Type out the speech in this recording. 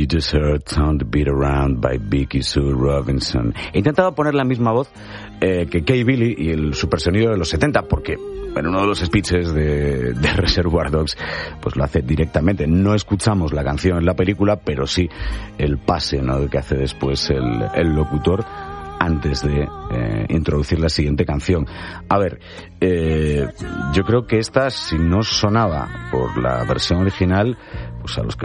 You Just Heard Turn the Beat Around by Vicky Sue Robinson. He intentado poner la misma voz que Kay Billy y el supersonido de los 70, porque en uno de los speeches de Reservoir Dogs pues lo hace directamente. No escuchamos la canción en la película, pero sí el pase, ¿no?, que hace después el locutor antes de introducir la siguiente canción. A ver, yo creo que esta, si no sonaba por la versión original, pues a los que